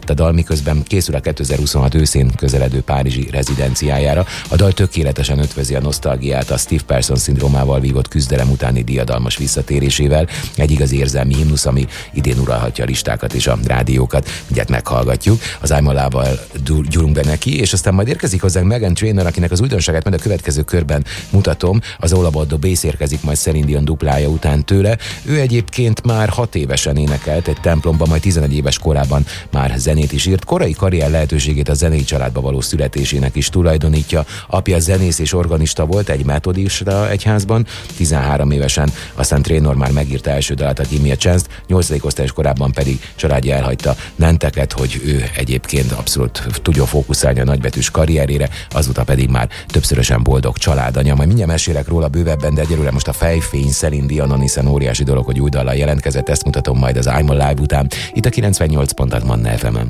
a dal, miközben készül a 2026 őszén közeledő párizsi rezidenciájára. A dal tökéletesen ötvözi a nosztalgiát a Steve Persson szindrómával vívott küzdelem utáni diadalmas visszatérésével. Egy igazi érzelmi himnusz, ami idén uralhatja a listákat és a rádiókat. Mindjárt meghallgatjuk. Az I'm Alive-val gyúrunk be neki, és aztán majd érkezik hozzánk Meghan Trainor, akinek az újdonságát majd a következő körben mutatom. Az All About the Bass érkezik majd Celine Dion duplája után tőle. Ő egyébként már 6 évesen énekelt egy templomban, majd 11 éves korában már zenét is írt. Korai karrier lehetőségét a zenei családba való születésének is tulajdonítja. Apja zenész és organista volt egy metodista egyházban, 13 évesen, aztán Trainor már megírta első dalát, a Give Me a Chance-t, 8. osztályos korában pedig családja elhagyta Nanteket, hogy ő egyébként abszolút tudja fókuszálni a nagybetűs karrierére, azóta pedig már többszörösen boldog családanya. Majd mindjárt mesélek róla bővebben, de egyelőre most a fejfény Celine Dionon, hiszen óriási dolog, hogy új dallal jelentkezett, ezt mutatom majd az I'm Alive után, itt a 98.6 Manna FM-en.